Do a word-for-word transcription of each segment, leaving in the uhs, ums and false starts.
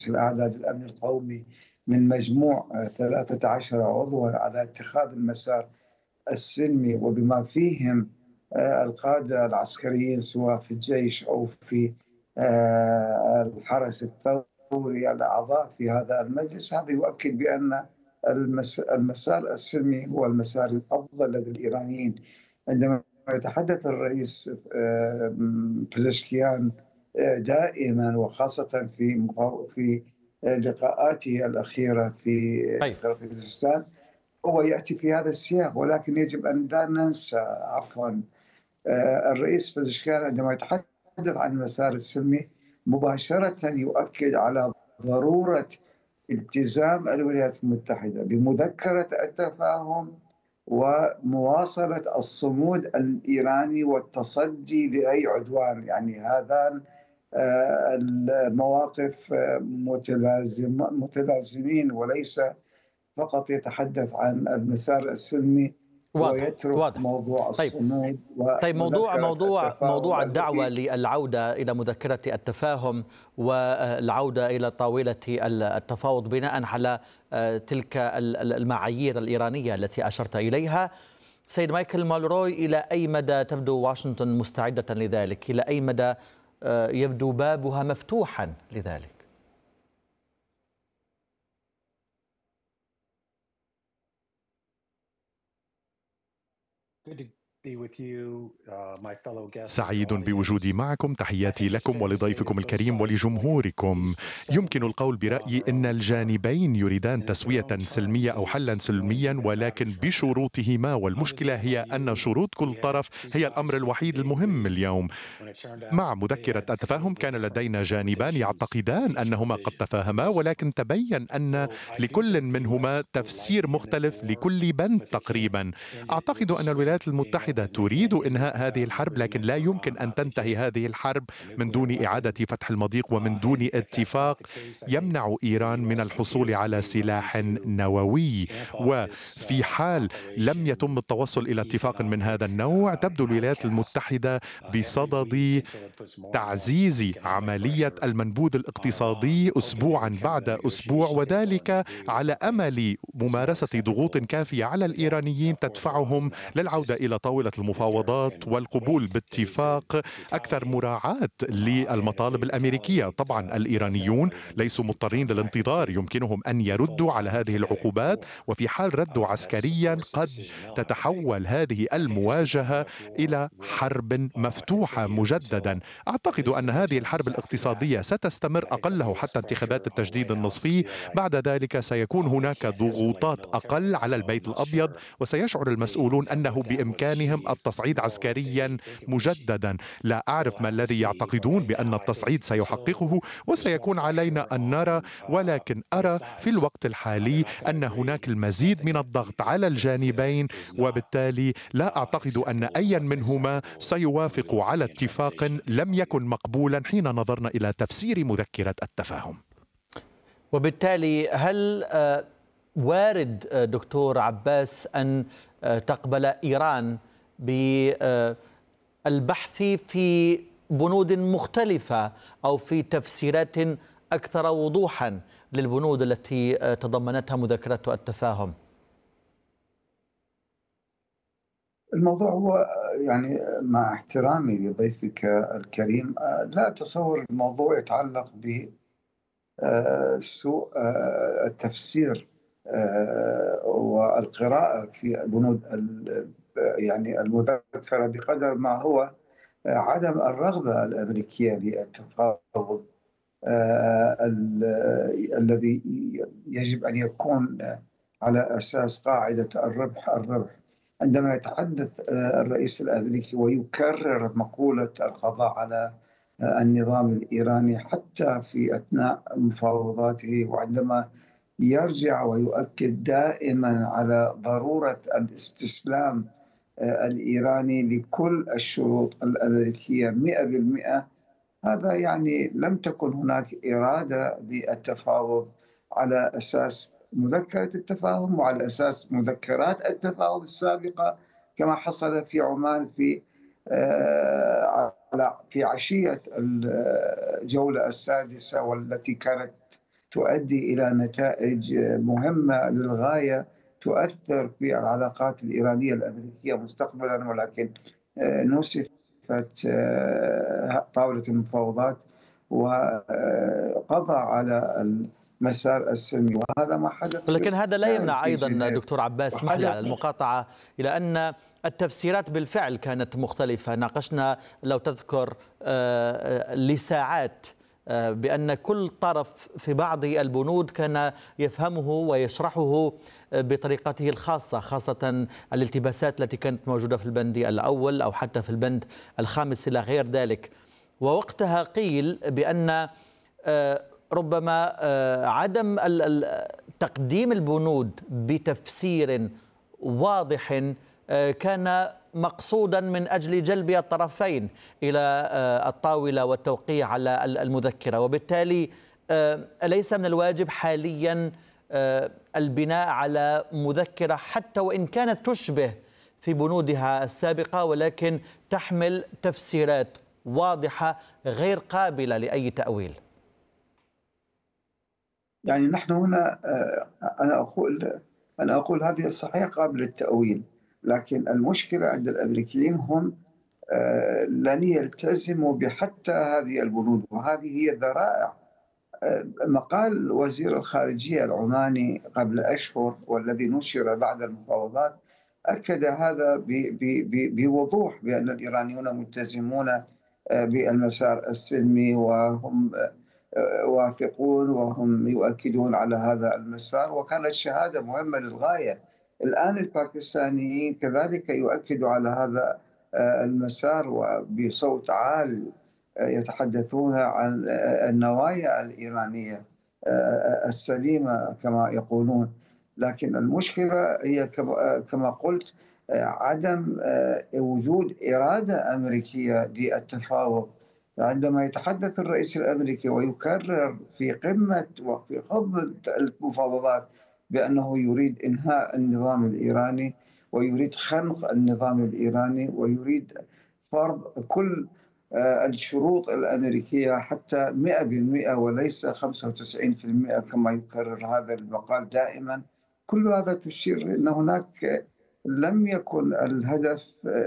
الأعداد الأمن القومي من مجموع ثلاثة عشر عضوا على اتخاذ المسار السلمي، وبما فيهم آه، القادة العسكريين سواء في الجيش أو في آه، الحرس الثوري الأعضاء في هذا المجلس. هذا يؤكد بأن المس- المسار السلمي هو المسار الأفضل لدى الإيرانيين. عندما يتحدث الرئيس آه، بزشكيان آه، دائما وخاصة في مقا- في آه، لقاءاته الأخيرة في طيب. قرقيزستان، هو يأتي في هذا السياق. ولكن يجب أن لا ننسى عفوا آه، الرئيس بزشكيان عندما يتحدث عن المسار السلمي مباشرة يؤكد على ضرورة التزام الولايات المتحدة بمذكرة التفاهم ومواصلة الصمود الإيراني والتصدي لأي عدوان. يعني هذان آه، المواقف آه، متلازم متلازمين، وليس فقط يتحدث عن المسار السلمي واضح ويترك واضح. موضوع طيب. الصمود طيب، موضوع ومذكرة موضوع موضوع التفاهم الدعوة التي للعودة إلى مذكرة التفاهم والعودة إلى طاولة التفاوض بناء على تلك المعايير الإيرانية التي أشرت إليها. سيد مايكل مالروي، إلى أي مدى تبدو واشنطن مستعدة لذلك؟ إلى أي مدى يبدو بابها مفتوحا لذلك؟ سعيد بوجودي معكم. تحياتي لكم ولضيفكم الكريم ولجمهوركم. يمكن القول برأيي أن الجانبين يريدان تسوية سلمية أو حلا سلميا، ولكن بشروطهما، والمشكلة هي أن شروط كل طرف هي الأمر الوحيد المهم اليوم. مع مذكرة التفاهم كان لدينا جانبان يعتقدان أنهما قد تفاهما، ولكن تبين أن لكل منهما تفسير مختلف لكل بند تقريبا. أعتقد أن الولايات المتحدة تريد إنهاء هذه الحرب، لكن لا يمكن أن تنتهي هذه الحرب من دون إعادة فتح المضيق ومن دون اتفاق يمنع إيران من الحصول على سلاح نووي. وفي حال لم يتم التوصل إلى اتفاق من هذا النوع، تبدو الولايات المتحدة بصدد تعزيز عملية المنبوذ الاقتصادي أسبوعا بعد أسبوع، وذلك على أمل ممارسة ضغوط كافية على الإيرانيين تدفعهم للعودة إلى طاولة المفاوضات والقبول باتفاق أكثر مراعاة للمطالب الأمريكية. طبعا الإيرانيون ليسوا مضطرين للانتظار، يمكنهم أن يردوا على هذه العقوبات، وفي حال ردوا عسكريا قد تتحول هذه المواجهة إلى حرب مفتوحة مجددا. أعتقد أن هذه الحرب الاقتصادية ستستمر أقله حتى انتخابات التجديد النصفي. بعد ذلك سيكون هناك ضغوطات أقل على البيت الأبيض، وسيشعر المسؤولون أنه بإمكانهم التصعيد عسكريا مجددا. لا أعرف ما الذي يعتقدون بأن التصعيد سيحققه، وسيكون علينا أن نرى. ولكن أرى في الوقت الحالي أن هناك المزيد من الضغط على الجانبين، وبالتالي لا أعتقد أن أي منهما سيوافق على اتفاق لم يكن مقبولا حين نظرنا إلى تفسير مذكرة التفاهم. وبالتالي هل وارد دكتور عباس أن تقبل إيران بالبحث في بنود مختلفة أو في تفسيرات أكثر وضوحا للبنود التي تضمنتها مذكرة التفاهم؟ الموضوع هو يعني مع احترامي لضيفك الكريم لا أتصور الموضوع يتعلق بسوء التفسير والقراءة في بنود يعني المذكرة، بقدر ما هو عدم الرغبة الأمريكية للتفاوض الذي يجب أن يكون على أساس قاعدة الربح الربح. عندما يتحدث الرئيس الأمريكي ويكرر مقولة القضاء على النظام الإيراني حتى في أثناء مفاوضاته، وعندما يرجع ويؤكد دائما على ضرورة الاستسلام الإيراني لكل الشروط الأمريكية مئة بالمئة، هذا يعني لم تكن هناك إرادة للتفاوض على أساس مذكرة التفاهم وعلى أساس مذكرات التفاوض السابقة، كما حصل في عمان في في عشية الجولة السادسة، والتي كانت تؤدي إلى نتائج مهمة للغاية تؤثر في العلاقات الإيرانية الأمريكية مستقبلا، ولكن نسفت طاولة المفاوضات وقضى على المسار السلمي، وهذا ما حدث. لكن هذا لا يمنع أيضا جنيف. دكتور عباس، اسمح لي على المقاطعة، إلى أن التفسيرات بالفعل كانت مختلفة. ناقشنا لو تذكر لساعات بأن كل طرف في بعض البنود كان يفهمه ويشرحه بطريقته الخاصة، خاصة الالتباسات التي كانت موجودة في البند الأول أو حتى في البند الخامس إلى غير ذلك. ووقتها قيل بأن ربما عدم تقديم البنود بتفسير واضح كان مقصودا من أجل جلب الطرفين إلى الطاولة والتوقيع على المذكرة، وبالتالي أليس من الواجب حاليا البناء على مذكرة حتى وإن كانت تشبه في بنودها السابقة ولكن تحمل تفسيرات واضحة غير قابلة لأي تأويل؟ يعني نحن هنا أنا أقول أنا أقول هذه صحيح قابلة للتأويل، لكن المشكلة عند الأمريكيين هم لن يلتزموا بحتى هذه البنود، وهذه هي الذرائع. مقال وزير الخارجية العماني قبل أشهر والذي نشر بعد المفاوضات أكد هذا بوضوح، بأن الإيرانيون ملتزمون بالمسار السلمي وهم واثقون وهم يؤكدون على هذا المسار، وكانت شهادة مهمة للغاية. الآن الباكستانيين كذلك يؤكدوا على هذا المسار وبصوت عال يتحدثون عن النوايا الإيرانية السليمة كما يقولون. لكن المشكلة هي كما قلت عدم وجود إرادة أمريكية للتفاوض. عندما يتحدث الرئيس الأمريكي ويكرر في قمة وفي خضم المفاوضات بأنه يريد إنهاء النظام الإيراني ويريد خنق النظام الإيراني ويريد فرض كل الشروط الأمريكية حتى مئة بالمئة وليس خمسة وتسعين بالمئة كما يكرر هذا المقال دائما، كل هذا تشير أن هناك لم يكن الهدف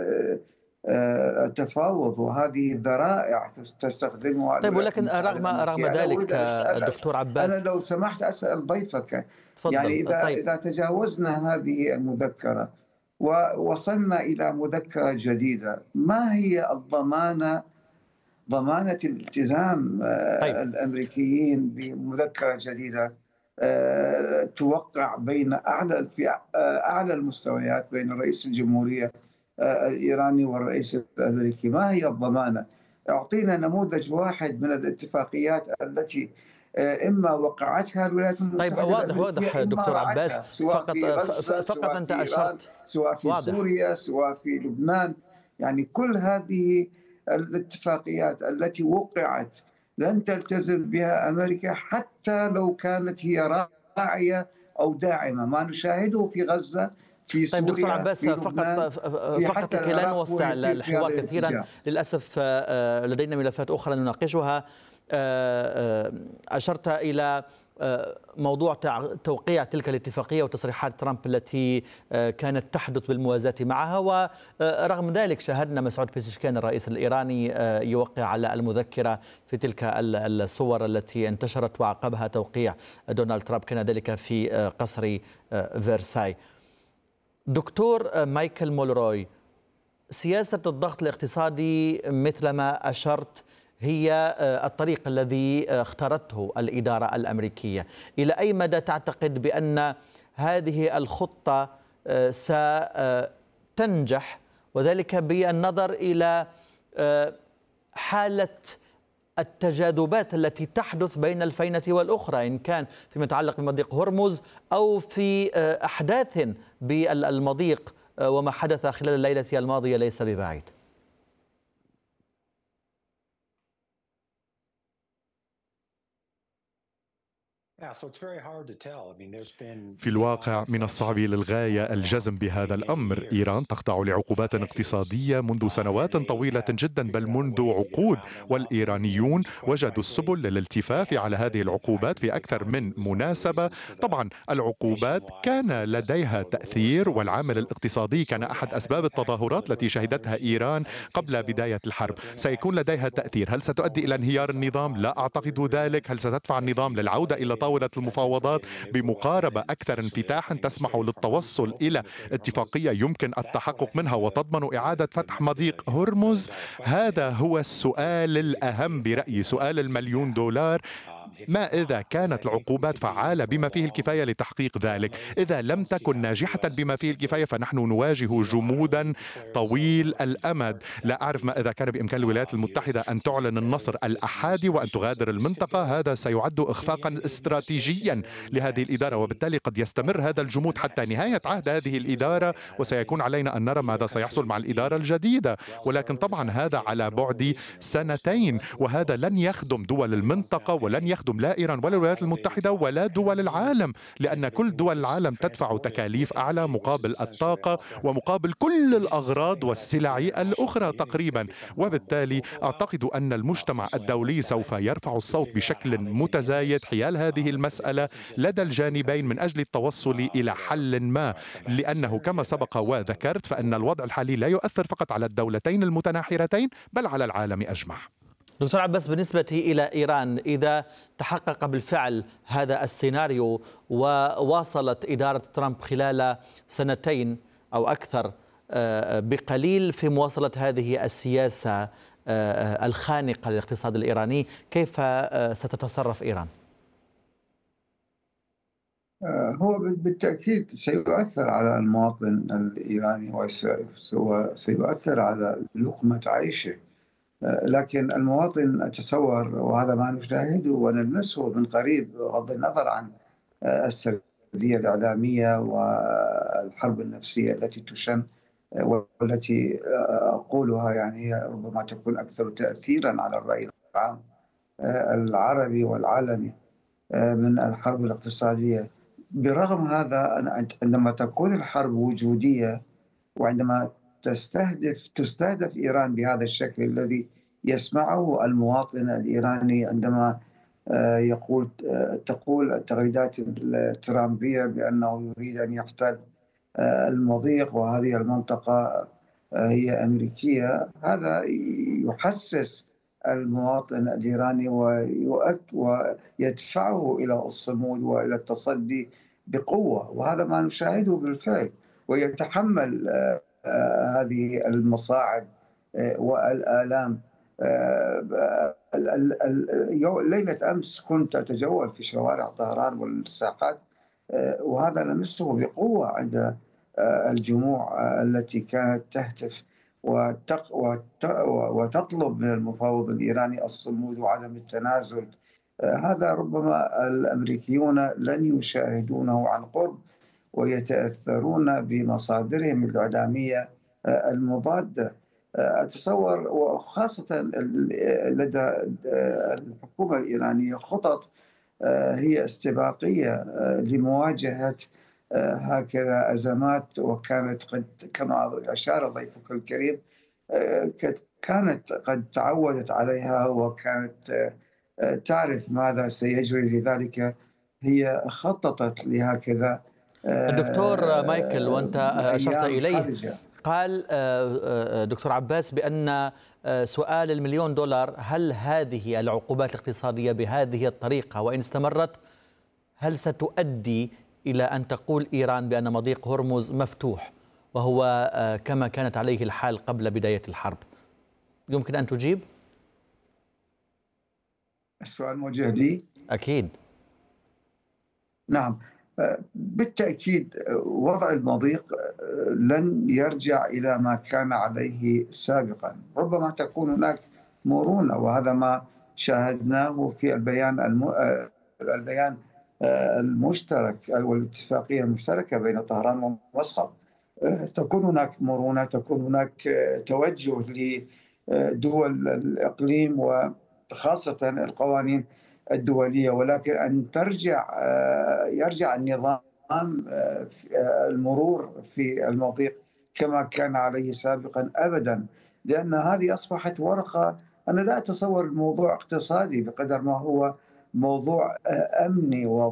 التفاوض، وهذه ذرائع تستخدمها. طيب ولكن رغم رغم ذلك دكتور عباس، أنا لو سمحت أسأل ضيفك، تفضل. يعني إذا طيب. إذا تجاوزنا هذه المذكرة ووصلنا إلى مذكرة جديدة، ما هي الضمانة ضمانة الالتزام طيب. الأمريكيين بمذكرة جديدة توقع بين أعلى في أعلى المستويات بين رئيس الجمهورية الإيراني والرئيس الأمريكي؟ ما هي الضمانة؟ أعطينا نموذج واحد من الاتفاقيات التي إما وقعتها الولايات المتحدة. طيب واضح واضح دكتور عباس، سواء فقط في غزة، فقط سواء أنت في أشرت، سواء في واضح. سوريا، سواء في لبنان. يعني كل هذه الاتفاقيات التي وقعت لن تلتزم بها أمريكا حتى لو كانت هي راعية أو داعمة. ما نشاهده في غزة، في سوريا، طيب دكتور عباس، في فقط فقط كي لا نوسع الحوار كثيرا، للأسف لدينا ملفات أخرى نناقشها. أشرت إلى موضوع توقيع تلك الاتفاقية وتصريحات ترامب التي كانت تحدث بالموازاة معها، ورغم ذلك شاهدنا مسعود بيزشكيان الرئيس الإيراني يوقع على المذكرة في تلك الصور التي انتشرت وعقبها توقيع دونالد ترامب، كان ذلك في قصر فرساي. دكتور مايكل مولروي، سياسة الضغط الاقتصادي مثلما أشرت هي الطريق الذي اختارته الإدارة الأمريكية. إلى أي مدى تعتقد بأن هذه الخطة ستنجح، وذلك بالنظر إلى حالة التجاذبات التي تحدث بين الفينة والأخرى، إن كان فيما يتعلق بمضيق هرمز أو في أحداث بالمضيق وما حدث خلال الليلة الماضية ليس ببعيد؟ في الواقع من الصعب للغاية الجزم بهذا الأمر. إيران تخضع لعقوبات اقتصادية منذ سنوات طويلة جدا، بل منذ عقود، والإيرانيون وجدوا السبل للالتفاف على هذه العقوبات في أكثر من مناسبة. طبعا العقوبات كان لديها تأثير، والعامل الاقتصادي كان أحد أسباب التظاهرات التي شهدتها إيران قبل بداية الحرب. سيكون لديها تأثير. هل ستؤدي إلى انهيار النظام؟ لا أعتقد ذلك. هل ستدفع النظام للعودة إلى طاولة المفاوضات بمقاربة أكثر انفتاحا تسمح للتوصل إلى اتفاقية يمكن التحقق منها وتضمن إعادة فتح مضيق هرمز؟ هذا هو السؤال الأهم برأيي، سؤال المليون دولار. ما إذا كانت العقوبات فعالة بما فيه الكفاية لتحقيق ذلك؟ إذا لم تكن ناجحة بما فيه الكفاية فنحن نواجه جمودا طويل الأمد. لا أعرف ما إذا كان بإمكان الولايات المتحدة أن تعلن النصر الأحادي وأن تغادر المنطقة. هذا سيعد إخفاقا استراتيجيا لهذه الإدارة، وبالتالي قد يستمر هذا الجمود حتى نهاية عهد هذه الإدارة، وسيكون علينا أن نرى ماذا سيحصل مع الإدارة الجديدة. ولكن طبعا هذا على بعد سنتين، وهذا لن يخدم دول المنطقة ولن يخدم لا إيران ولا الولايات المتحدة ولا دول العالم، لأن كل دول العالم تدفع تكاليف أعلى مقابل الطاقة ومقابل كل الأغراض والسلع الأخرى تقريبا. وبالتالي أعتقد أن المجتمع الدولي سوف يرفع الصوت بشكل متزايد حيال هذه المسألة لدى الجانبين من أجل التوصل إلى حل ما، لأنه كما سبق وذكرت فإن الوضع الحالي لا يؤثر فقط على الدولتين المتناحرتين بل على العالم أجمع. دكتور عباس، بالنسبة إلى إيران، إذا تحقق بالفعل هذا السيناريو وواصلت إدارة ترامب خلال سنتين أو أكثر بقليل في مواصلة هذه السياسة الخانقة للاقتصاد الإيراني، كيف ستتصرف إيران؟ هو بالتأكيد سيؤثر على المواطن الإيراني وسيؤثر على لقمة عيشه، لكن المواطن أتصور، وهذا ما نشاهده ونلمسه من قريب بغض النظر عن السردية الإعلامية والحرب النفسية التي تشن والتي أقولها يعني ربما تكون أكثر تأثيرا على الرأي العام العربي والعالمي من الحرب الاقتصادية. برغم هذا عندما تكون الحرب وجودية وعندما تستهدف تستهدف إيران بهذا الشكل الذي يسمعه المواطن الإيراني عندما يقول تقول التغريدات الترامبية بأنه يريد أن يحتل المضيق وهذه المنطقة هي أمريكية، هذا يحسس المواطن الإيراني ويدفعه إلى الصمود وإلى التصدي بقوة، وهذا ما نشاهده بالفعل، ويتحمل هذه المصاعب والآلام. ليلة أمس كنت أتجول في شوارع طهران والساحات، وهذا لمسته بقوة عند الجموع التي كانت تهتف وتطلب من المفاوض الإيراني الصمود وعدم التنازل. هذا ربما الأمريكيون لن يشاهدونه عن قرب ويتأثرون بمصادرهم الإعلامية المضادة. أتصور وخاصة لدى الحكومة الإيرانية خطط هي استباقية لمواجهة هكذا أزمات، وكانت قد كما أشار ضيفك الكريم كانت قد تعودت عليها وكانت تعرف ماذا سيجري، لذلك هي خططت لهكذا. الدكتور مايكل، وأنت أشرت إليه، قال دكتور عباس بأن سؤال المليون دولار، هل هذه العقوبات الاقتصادية بهذه الطريقة وإن استمرت هل ستؤدي إلى أن تقول إيران بأن مضيق هرمز مفتوح وهو كما كانت عليه الحال قبل بداية الحرب؟ يمكن أن تجيب؟ السؤال موجه لي؟ أكيد. نعم، بالتأكيد وضع المضيق لن يرجع إلى ما كان عليه سابقا، ربما تكون هناك مرونة، وهذا ما شاهدناه في البيان الم... البيان المشترك والاتفاقية المشتركة بين طهران ومسقط. تكون هناك مرونة، تكون هناك توجه لدول الإقليم وخاصة القوانين الدولية، ولكن أن ترجع يرجع النظام المرور في المضيق كما كان عليه سابقا أبدا، لأن هذه أصبحت ورقة. أنا لا أتصور الموضوع اقتصادي بقدر ما هو موضوع أمني